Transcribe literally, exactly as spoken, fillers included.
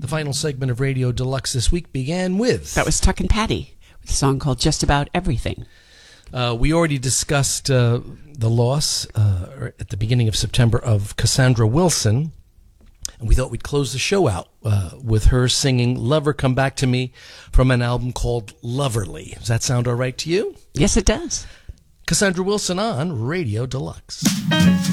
The final segment of Radio Deluxe this week began with... That was Tuck and Patty, with a song called Just About Everything. Uh, we already discussed uh, the loss uh, at the beginning of September of Cassandra Wilson, and we thought we'd close the show out uh, with her singing Lover Come Back to Me from an album called Loverly. Does that sound all right to you? Yes, it does. Cassandra Wilson on Radio Deluxe.